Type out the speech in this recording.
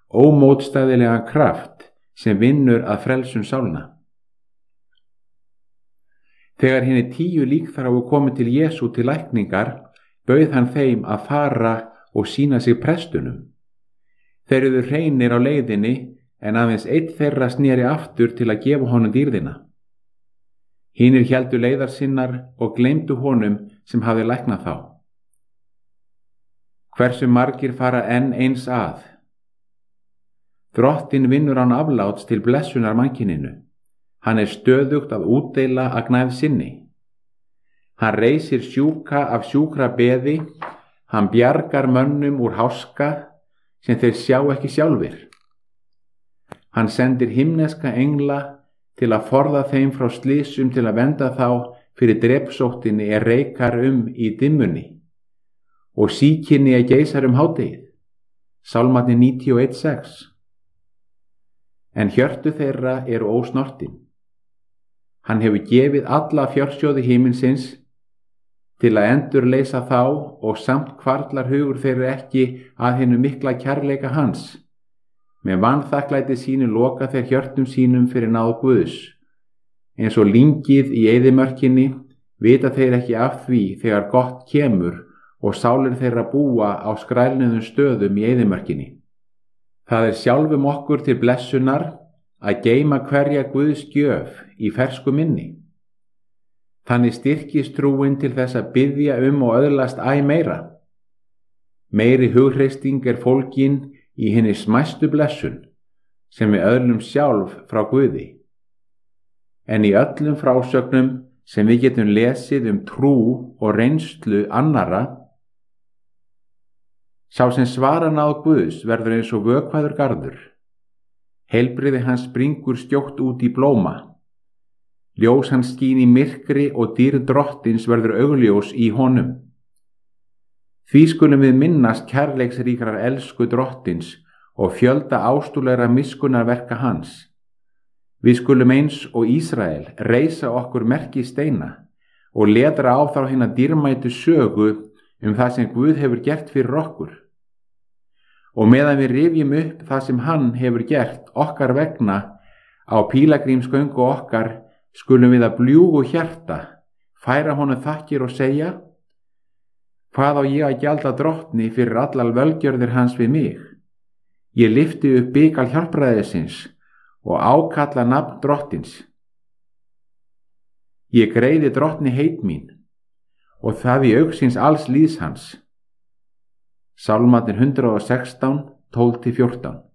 ómótstæðilegan kraft sem vinnur að frelsun sálna. Þegar hinir 10 líkþráu komu til Jesú til lækningar, bauð hann þeim að fara og sýna sig prestunum. Þeir urðu hreinir á leiðinni, en aðeins einn þeirra sneri aftur til að gefa honum dýrðina. Hinir héldu leiðar sinnar og gleymdu honum sem hafði læknað þá. Hversu margir fara enn eins að? Drottinn vinnur án afláts til blessunar mannkyninu. Hann stöðugt að útdeila að gnægð sinni. Hann reisir sjúka af sjúkra beði, hann bjargar mönnum úr háska sem þeir sjá ekki sjálfir. Hann sendir himneska engla til að forða þeim frá slysum til að venda þá fyrir drepsóttinni reikar í dimmunni og sýkinni geisar hádegið. Sálmarnir 91:6. En hjörtu þeirra eru ósnortin. Hann hefur gefið alla fjársjóði himinsins til að endurleysa þá og samt hvarflar hugur þeirra ekki að hinum mikla kærleika hans. Með vanþakklæti sínu loka þeir hjörtum sínum fyrir náð Guðs. Eins og lyngið í eyðimörkinni vita þeir ekki af því þegar gott kemur og sálir þeirra búa á skrælnuðum stöðum í eyðimörkinni. Það sjálfum okkur til blessunar að geyma hverja Guðs gjöf í fersku minni. Þannig styrkist trúin til þess að biðja og öðlast æ meira. Meiri hugreisting fólgin í hinni smæstu blessun sem við öðlum sjálf frá Guði. En í öllum frásögnum sem við getum lesið trú og reynslu annara, sá sem svara náð Guðs verður eins og vökvaður garður. Heilbrigði hans springur skjótt út í blóma. Ljós hans skín í myrkri og dýrð Drottins verður augljós í honum. Því skulum við minnast kærleiksríkrar elsku Drottins og fjölda ástúðlegra miskunnarverka hans. Við skulum eins og Ísrael reisa okkur merkisteina og letra á þá hina dýrmætu sögu það sem Guð hefur gert fyrir okkur. Og meðan við rifjum upp það sem hann hefur gert okkar vegna á pílagrímsgöngu okkar, skulum við að bljúgu hjarta færa honum þakkir og segja: Hvað á ég að gjalda Drottni fyrir allar velgjörðir hans við mig? Ég lyfti upp bikal hjálpræðisins og ákalla nafn Drottins. Ég greiði Drottni heit mín og það í augsins alls líðs hans. Sálmarnir 116, 12-14.